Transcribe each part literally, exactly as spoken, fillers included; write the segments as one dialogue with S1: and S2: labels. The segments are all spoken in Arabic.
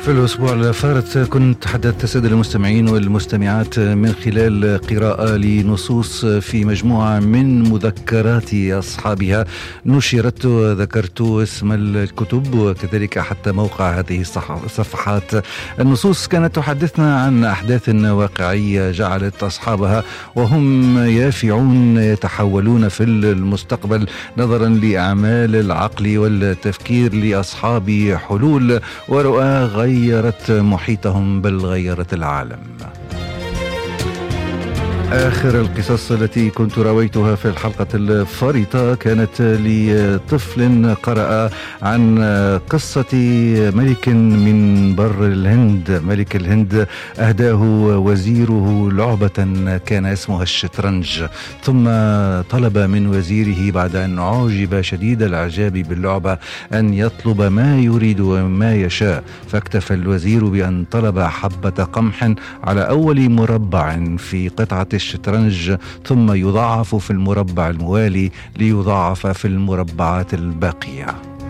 S1: في الأسبوع الفارط كنت تحدثت السادة المستمعين والمستمعات من خلال قراءة لنصوص في مجموعة من مذكرات أصحابها نشرت، ذكرت اسم الكتب وكذلك حتى موقع هذه الصفحات. النصوص كانت تحدثنا عن أحداث واقعية جعلت أصحابها وهم يافعون يتحولون في المستقبل نظرا لأعمال العقل والتفكير لأصحاب حلول ورؤى غيرت محيطهم بل غيرت العالم. آخر القصص التي كنت رويتها في الحلقة الفارطة كانت لطفل قرأ عن قصة ملك من بر الهند. ملك الهند أهداه وزيره لعبة كان اسمها الشطرنج، ثم طلب من وزيره بعد أن أعجب شديد الإعجاب باللعبة أن يطلب ما يريد وما يشاء، فاكتفى الوزير بأن طلب حبة قمح على أول مربع في قطعة الشطرنج، ثم يضاعف في المربع الموالي ليضاعف في المربعات الباقية.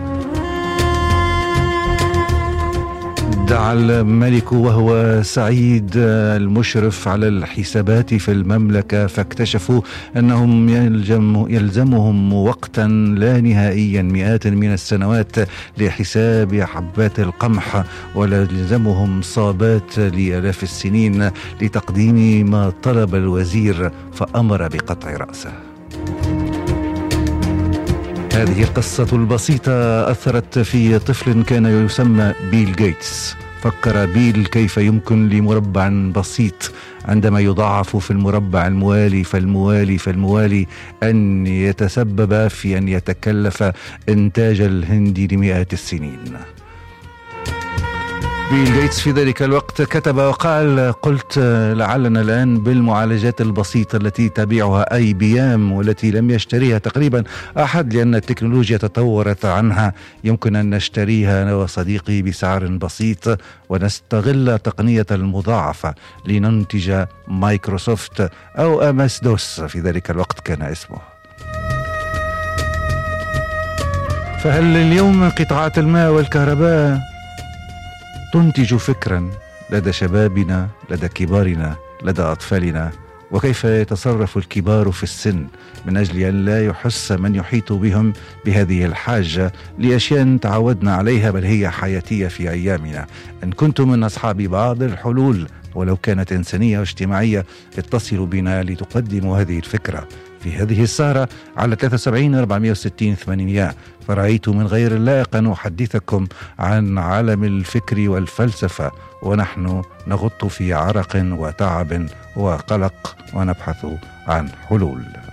S1: دعا الملك وهو سعيد المشرف على الحسابات في المملكة، فاكتشفوا أنهم يلزم يلزمهم وقتا لا نهائيا مئات من السنوات لحساب حبات القمح، ولزمهم صابات لآلاف السنين لتقديم ما طلب الوزير، فأمر بقطع رأسه. هذه القصة البسيطة أثرت في طفل كان يسمى بيل غيتس. فكر بيل كيف يمكن لمربع بسيط عندما يضاعف في المربع الموالي فالموالي فالموالي أن يتسبب في أن يتكلف إنتاج الهند لمئات السنين. بيل غيتس في ذلك الوقت كتب وقال: قلت لعلنا الآن بالمعالجات البسيطة التي تبيعها أي بي إم والتي لم يشتريها تقريبا أحد لأن التكنولوجيا تطورت عنها، يمكن أن نشتريها أنا وصديقي بسعر بسيط ونستغل تقنية المضاعفة لننتج مايكروسوفت أو أم إس دوس في ذلك الوقت كان اسمه. فهل اليوم انقطاعات الماء والكهرباء تنتج فكرا لدى شبابنا، لدى كبارنا، لدى أطفالنا؟ وكيف يتصرف الكبار في السن من أجل أن لا يحس من يحيط بهم بهذه الحاجة لأشياء تعودنا عليها بل هي حياتية في أيامنا؟ إن كنتم من أصحاب بعض الحلول ولو كانت إنسانية واجتماعية اتصلوا بنا لتقدموا هذه الفكرة في هذه السهرة على ثلاثة وسبعين أربعمائة وستين ثمانمائة. فرأيت من غير اللائق أن أحدثكم عن عالم الفكر والفلسفة ونحن نغط في عرق وتعب وقلق ونبحث عن حلول.